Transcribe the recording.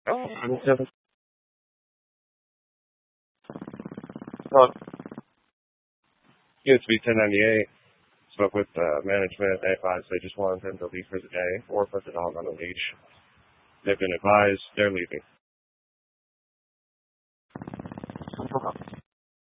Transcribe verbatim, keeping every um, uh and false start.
Oh, I'm just, well, used to be ten ninety-eight. Spoke with uh, management. They advised they just wanted him to leave for the day or put the dog on a leash. They've been advised they're leaving.